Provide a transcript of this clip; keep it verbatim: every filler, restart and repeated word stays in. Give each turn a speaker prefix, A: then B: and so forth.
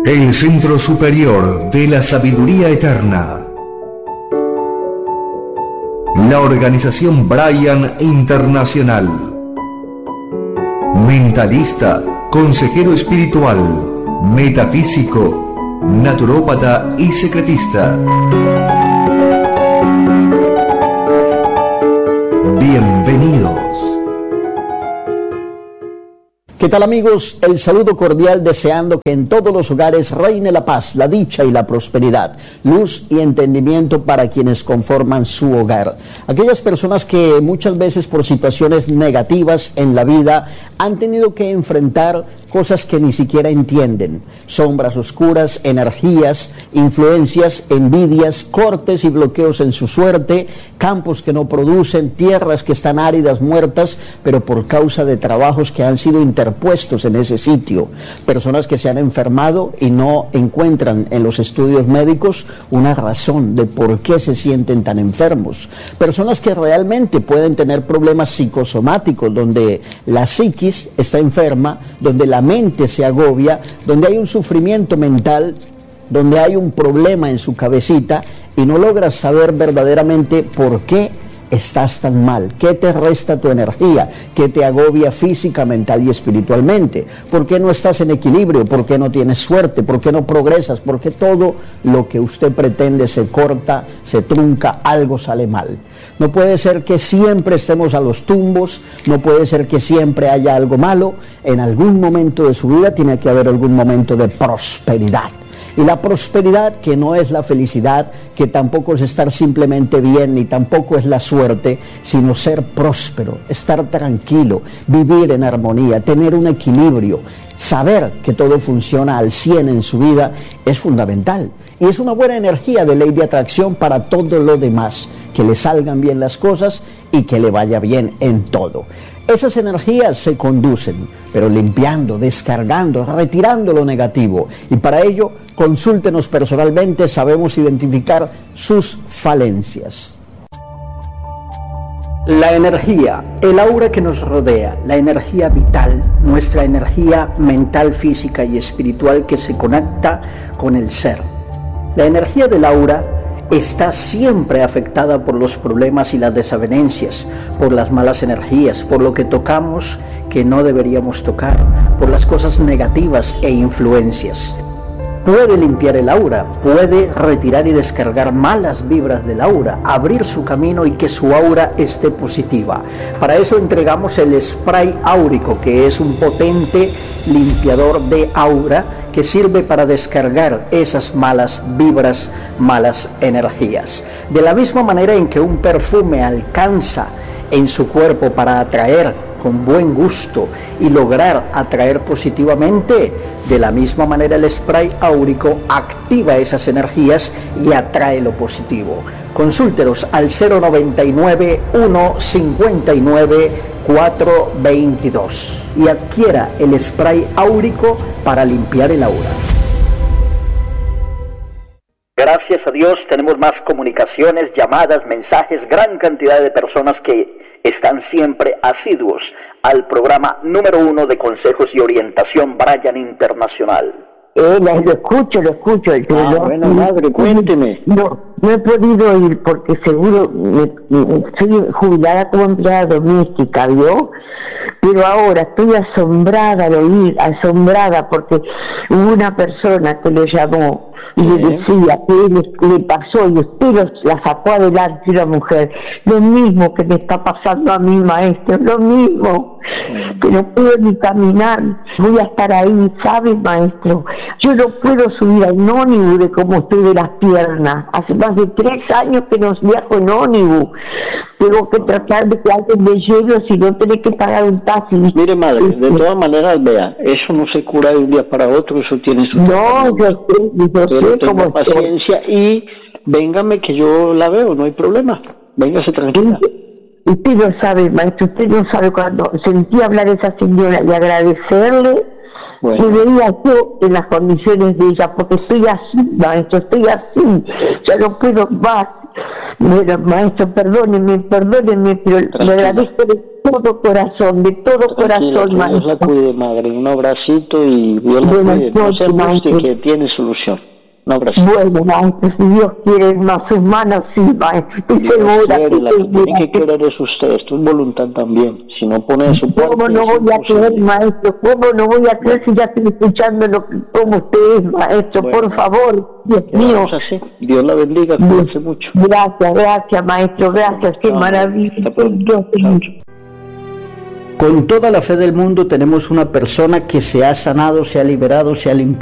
A: El Centro Superior de la Sabiduría Eterna. La Organización Brian Internacional. Mentalista, consejero espiritual, metafísico, naturópata y secretista. Bienvenidos.
B: ¿Qué tal, amigos? El saludo cordial, deseando que en todos los hogares reine la paz, la dicha y la prosperidad, luz y entendimiento para quienes conforman su hogar. Aquellas personas que muchas veces por situaciones negativas en la vida han tenido que enfrentar cosas que ni siquiera entienden, sombras oscuras, energías, influencias, envidias, cortes y bloqueos en su suerte, campos que no producen, tierras que están áridas, muertas, pero por causa de trabajos que han sido interpuestos en ese sitio, personas que se han enfermado y no encuentran en los estudios médicos una razón de por qué se sienten tan enfermos, personas que realmente pueden tener problemas psicosomáticos, donde la psiquis está enferma, donde la mente se agobia, donde hay un sufrimiento mental, donde hay un problema en su cabecita y no logras saber verdaderamente por qué estás tan mal, qué te resta tu energía, qué te agobia física, mental y espiritualmente, por qué no estás en equilibrio, por qué no tienes suerte, por qué no progresas, por qué todo lo que usted pretende se corta, se trunca, algo sale mal. No puede ser que siempre estemos a los tumbos, no puede ser que siempre haya algo malo. En algún momento de su vida tiene que haber algún momento de prosperidad. Y la prosperidad, que no es la felicidad, que tampoco es estar simplemente bien, ni tampoco es la suerte, sino ser próspero, estar tranquilo, vivir en armonía, tener un equilibrio, saber que todo funciona al cien en su vida, es fundamental. Y es una buena energía de ley de atracción para todo lo demás, que le salgan bien las cosas y que le vaya bien en todo. Esas energías se conducen, pero limpiando, descargando, retirando lo negativo. Y para ello, consúltenos personalmente, sabemos identificar sus falencias. La energía, el aura que nos rodea, la energía vital, nuestra energía mental, física y espiritual que se conecta con el ser. La energía del aura está siempre afectada por los problemas y las desavenencias, por las malas energías, por lo que tocamos que no deberíamos tocar, por las cosas negativas e influencias. Puede limpiar el aura, puede retirar y descargar malas vibras del aura, abrir su camino y que su aura esté positiva. Para eso entregamos el spray áurico, que es un potente limpiador de aura que sirve para descargar esas malas vibras, malas energías. De la misma manera en que un perfume alcanza en su cuerpo para atraer con buen gusto y lograr atraer positivamente, de la misma manera el spray áurico activa esas energías y atrae lo positivo. Consúltenos al cero noventa y nueve, uno cincuenta y nueve, cuatro veintidós y adquiera el spray áurico para limpiar el aura. Gracias a Dios tenemos más comunicaciones, llamadas, mensajes, gran cantidad de personas que están siempre asiduos al programa número uno de consejos y orientación Brian Internacional.
C: Eh, lo escucho, lo escucho.
B: Ah,
C: yo,
B: bueno, madre, cuénteme.
C: No, no he podido ir porque seguro me, me, soy jubilada como empleada doméstica, ¿vio? Pero ahora estoy asombrada de oír, asombrada porque hubo una persona que le llamó y le decía que él le pasó y usted lo, la sacó adelante una mujer. Lo mismo que me está pasando a mi maestro, lo mismo, que no puedo ni caminar, voy a estar ahí, ¿sabe, maestro? Yo no puedo subir al ónibus de cómo estoy de las piernas, hace más de tres años que no viajo en ónibus, tengo que tratar de que alguien me lleve o si no tenés que pagar un taxi.
B: Mire, madre, de todas maneras, vea, eso no se cura de un día para otro, eso tiene su...
C: No, yo sé, yo
B: Pero
C: sé
B: tenga
C: cómo
B: paciencia estoy. Y véngame que yo la veo, no hay problema, véngase tranquila.
C: Usted no sabe, maestro, usted no sabe cuando sentí hablar a esa señora y agradecerle, bueno, que veía yo en las condiciones de ella, porque estoy así, maestro, estoy así, ya no puedo más. Bueno, maestro, perdóneme, perdóneme, pero le agradezco de todo corazón, de todo
D: Tranquila,
C: corazón,
D: que Dios la
C: maestro.
D: cuide, madre. Un abracito y Dios la
C: Buenas
D: cuide. No se
C: noches,
D: angustie,
C: maestro.
D: que tiene solución. Un abracito.
C: Bueno, maestro, si Dios quiere más sus manos, sí, maestro, estoy
D: Dios
C: segura,
D: quiere,
C: estoy
D: la que tiene
C: segura.
D: que querer es usted, esto es voluntad también. Si no pone de su parte,
C: ¿Cómo no
D: es
C: voy a
D: imposible.
C: creer, maestro? ¿Cómo no voy a creer si ya estoy escuchando lo que, como usted es, maestro?
D: Bueno,
C: por favor, Dios
D: ¿qué
C: mío.
D: vamos a hacer? Dios la bendiga, cuídense mucho.
C: Gracias, gracias, maestro, gracias, qué
D: Chao,
C: maravilla.
D: hasta pronto.
C: Dios te
D: Chao,
C: bendiga.
D: chao.
B: Con toda la fe del mundo tenemos una persona que se ha sanado, se ha liberado, se ha limpiado.